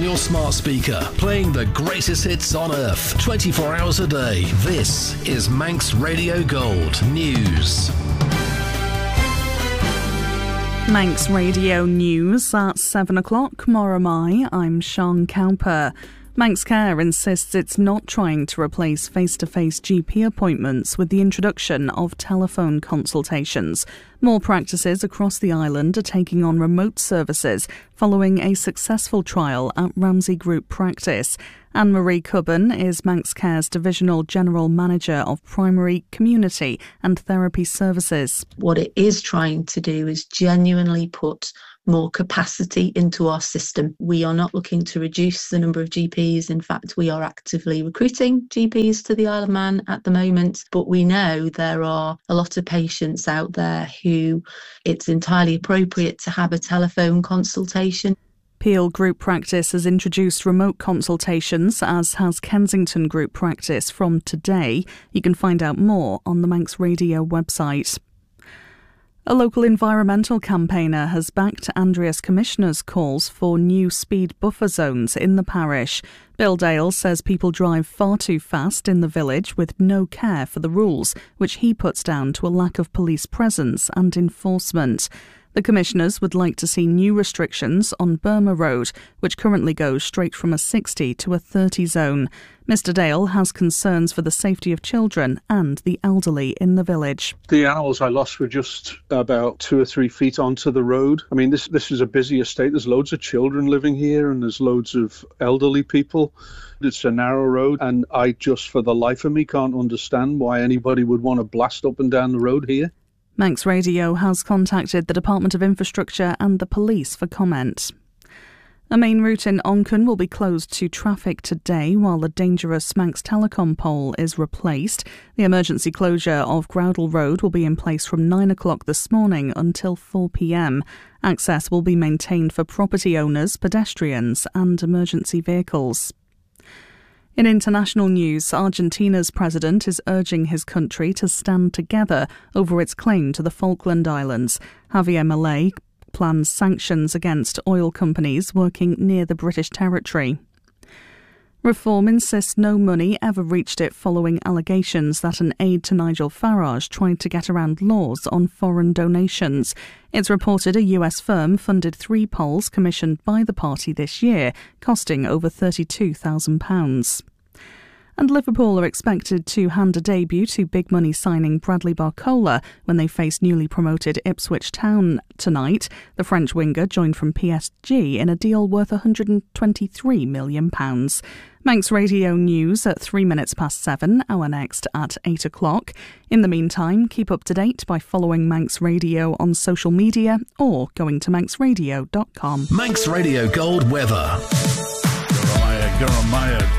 your smart speaker, playing the greatest hits on earth, 24 hours a day. This is Manx Radio Gold News. Manx Radio News at 7 o'clock. Moramai, I'm Sean Cowper. Manx Care insists it's not trying to replace face-to-face GP appointments with the introduction of telephone consultations. More practices across the island are taking on remote services following a successful trial at Ramsey Group Practice. Anne-Marie Cubban is Manx Care's Divisional General Manager of Primary, Community and Therapy Services. What it is trying to do is genuinely put more capacity into our system. We are not looking to reduce the number of GPs. In fact, we are actively recruiting GPs to the Isle of Man at the moment, but we know there are a lot of patients out there who it's entirely appropriate to have a telephone consultation. Peel Group Practice has introduced remote consultations, as has Kensington Group Practice from today. You can find out more on the Manx Radio website. A local environmental campaigner has backed Andreas Commissioner's calls for new speed buffer zones in the parish. Bill Dale says people drive far too fast in the village with no care for the rules, which he puts down to a lack of police presence and enforcement. The commissioners would like to see new restrictions on Burma Road, which currently goes straight from a 60 to a 30 zone. Mr Dale has concerns for the safety of children and the elderly in the village. The animals I lost were just about 2 or 3 feet onto the road. I mean, this is a busy estate. There's loads of children living here and there's loads of elderly people. It's a narrow road and I just, for the life of me, can't understand why anybody would want to blast up and down the road here. Manx Radio has contacted the Department of Infrastructure and the police for comment. A main route in Onchan will be closed to traffic today while the dangerous Manx Telecom pole is replaced. The emergency closure of Groudle Road will be in place from 9 o'clock this morning until 4 p.m. Access will be maintained for property owners, pedestrians and emergency vehicles. In international news, Argentina's president is urging his country to stand together over its claim to the Falkland Islands. Javier Milei plans sanctions against oil companies working near the British territory. Reform insists no money ever reached it following allegations that an aide to Nigel Farage tried to get around laws on foreign donations. It's reported a US firm funded 3 polls commissioned by the party this year, costing over £32,000. And Liverpool are expected to hand a debut to big money signing Bradley Barcola when they face newly promoted Ipswich Town tonight. The French winger joined from PSG in a deal worth £123 million. Manx Radio News at 3 minutes past 7, our next at 8 o'clock. In the meantime, keep up to date by following Manx Radio on social media or going to manxradio.com. Manx Radio Gold weather. Jeremiah.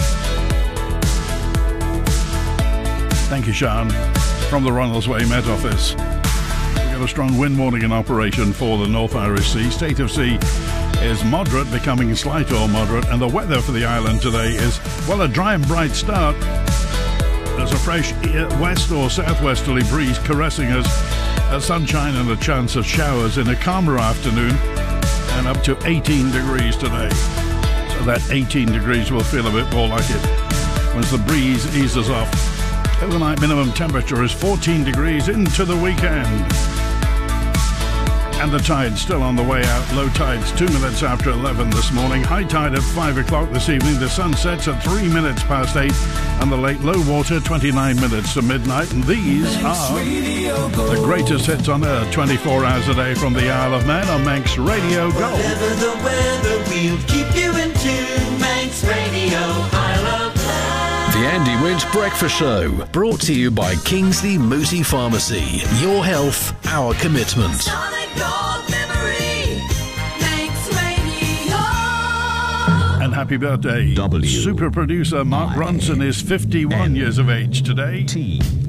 Thank you, Sean. From the Ronalds Way Met Office. We've got a strong wind warning in operation for the North Irish Sea. State of sea is moderate, becoming slight or moderate, and the weather for the island today is, well, a dry and bright start. There's a fresh west or southwesterly breeze caressing us, sunshine and a chance of showers in a calmer afternoon, and up to 18 degrees today. So that 18 degrees will feel a bit more like it once the breeze eases off. Overnight minimum temperature is 14 degrees into the weekend. And the tide's still on the way out. Low tide's 2 minutes after 11 this morning. High tide at 5 o'clock this evening. The sun sets at 3 minutes past 8. And the late low water 29 minutes to midnight. And these are the greatest hits on earth 24 hours a day from the Isle of Man on Manx Radio Gold. Whatever the weather, we'll keep you in tune. Manx Radio, Isle of Man. The Andy Winch Breakfast Show, brought to you by Kingsley Moody Pharmacy. Your health, our commitment. Solid gold memory, Manx Radio. And happy birthday. Super producer Mark Ronson is 51 years of age today.